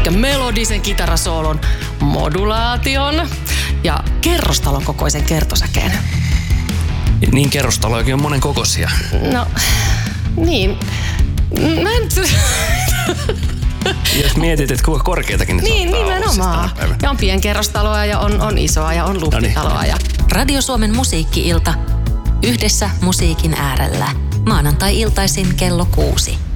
Eli melodisen kitarasoolon, modulaation ja kerrostalon kokoisen kertosäkeen. Niin kerrostalojakin on monen kokoisia. No, niin. Mä en... Jos mietit, että kuinka korkeatakin ne Niin, saattaa nimenomaan. olla. Ja on pienkerrostaloa ja on isoa ja on luhtitaloa. Ja... Radio Suomen musiikki-ilta. Yhdessä musiikin äärellä. Maanantai-iltaisin kello 6.